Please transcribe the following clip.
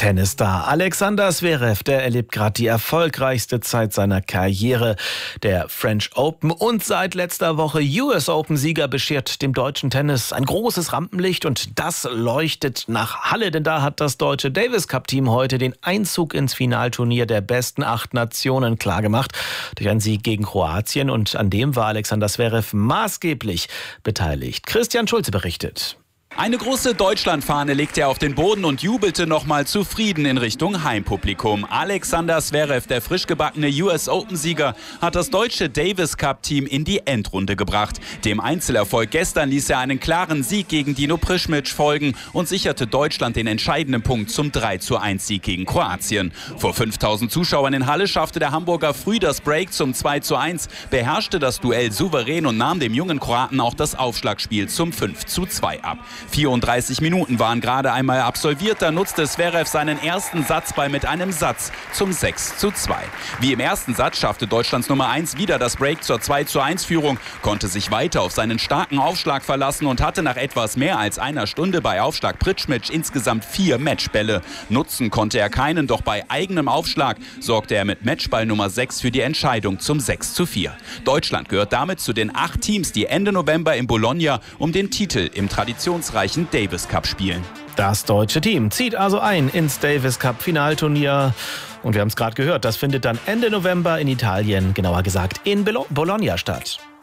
Tennisstar Alexander Zverev, der erlebt gerade die erfolgreichste Zeit seiner Karriere. Der French Open und seit letzter Woche US Open-Sieger beschert dem deutschen Tennis ein großes Rampenlicht und das leuchtet nach Halle, denn da hat das deutsche Davis Cup-Team heute den Einzug ins Finalturnier der besten 8 Nationen klargemacht durch einen Sieg gegen Kroatien und an dem war Alexander Zverev maßgeblich beteiligt. Christian Schulze berichtet. Eine große Deutschlandfahne legte er auf den Boden und jubelte nochmal zufrieden in Richtung Heimpublikum. Alexander Zverev, der frisch gebackene US Open-Sieger, hat das deutsche Davis Cup-Team in die Endrunde gebracht. Dem Einzelerfolg gestern ließ er einen klaren Sieg gegen Dino Prischmic folgen und sicherte Deutschland den entscheidenden Punkt zum 3:1-Sieg gegen Kroatien. Vor 5000 Zuschauern in Halle schaffte der Hamburger früh das Break zum 2:1, beherrschte das Duell souverän und nahm dem jungen Kroaten auch das Aufschlagspiel zum 5:2 ab. 34 Minuten waren gerade einmal absolviert, da nutzte Zverev seinen ersten Satzball mit einem Satz zum 6:2. Wie im ersten Satz schaffte Deutschlands Nummer 1 wieder das Break zur 2:1-Führung, konnte sich weiter auf seinen starken Aufschlag verlassen und hatte nach etwas mehr als einer Stunde bei Aufschlag Prischmic insgesamt 4 Matchbälle. Nutzen konnte er keinen, doch bei eigenem Aufschlag sorgte er mit Matchball Nummer 6 für die Entscheidung zum 6:4. Deutschland gehört damit zu den 8 Teams, die Ende November in Bologna um den Titel im traditionsreichen Davis Cup spielen. Das deutsche Team zieht also ein ins Davis Cup Finalturnier. Und wir haben es gerade gehört, das findet dann Ende November in Italien, genauer gesagt in Bologna statt.